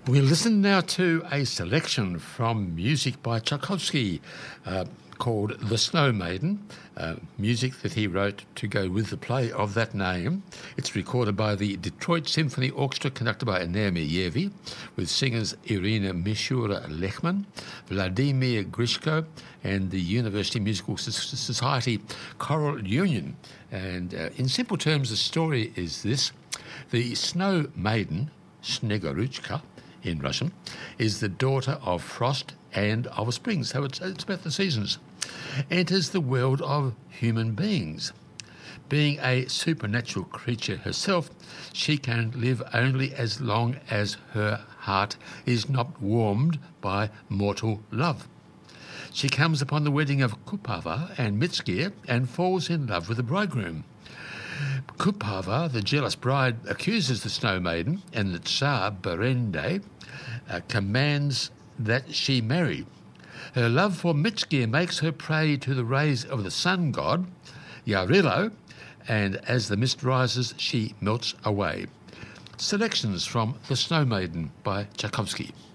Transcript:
We listen now to a selection from music by Tchaikovsky called The Snow Maiden, music that he wrote to go with the play of that name. It's recorded by the Detroit Symphony Orchestra, conducted by Naomi Yevi, with singers Irina Mishura-Lechman, Vladimir Grishko, and the University Musical Society Choral Union. And in simple terms, the story is this. The Snow Maiden, Sneguruchka in Russian, is the daughter of frost and of spring, so it's about the seasons, enters the world of human beings. Being a supernatural creature herself, she can live only as long as her heart is not warmed by mortal love. She comes upon the wedding of Kupava and Mitskir and falls in love with the bridegroom. Kupava, the jealous bride, accuses the Snow Maiden, and the Tsar Berende commands that she marry. Her love for Mitskir makes her prey to the rays of the sun god, Yarilo, and as the mist rises, she melts away. Selections from The Snow Maiden by Tchaikovsky.